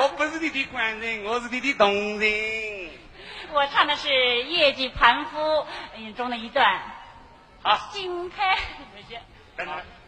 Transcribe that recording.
我不是你的官人，我是你的同人。 我唱的是《夜季盘夫》中的一段。 好， 心开。 等等。